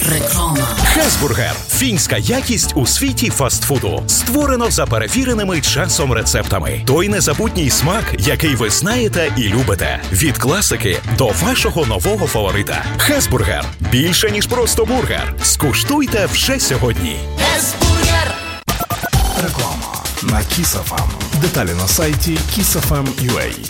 Реклама. Хесбургер – фінська якість у світі фастфуду. Створено за перевіреними часом рецептами. Той незабутній смак, який ви знаєте і любите. Від класики до вашого нового фаворита. Хесбургер – більше, ніж просто бургер. Скуштуйте вже сьогодні. Хесбургер. Реклама на Kiss FM. Деталі на сайті kissfm.ua.